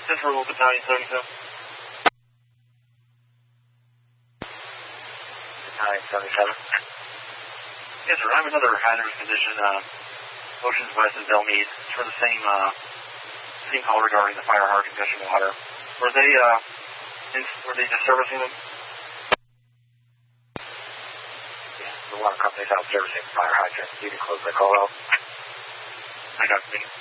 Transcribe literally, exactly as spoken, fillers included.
Central Battalion seventy-seven. Battalion seventy-seven. Yes, sir. I have another hazardous condition, uh, Oceans West and Delmead, for the same, uh, same call regarding the fire hydrant gushing water. Were they, uh, in, were they just servicing them? Yeah, the water company's out servicing the fire hydrant. You can close the call out. I got it.